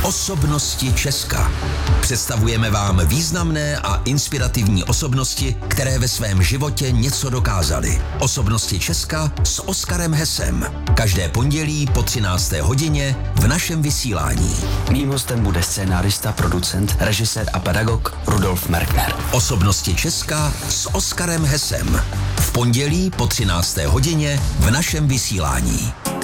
Osobnosti Česka. Představujeme vám významné a inspirativní osobnosti, které ve svém životě něco dokázaly. Osobnosti Česka s Oskarem Hesem. Každé pondělí po 13. hodině v našem vysílání. Mým hostem bude scénárista, producent, režisér a pedagog Rudolf Merkner. Osobnosti Česka s Oskarem Hesem. V pondělí po 13. hodině v našem vysílání.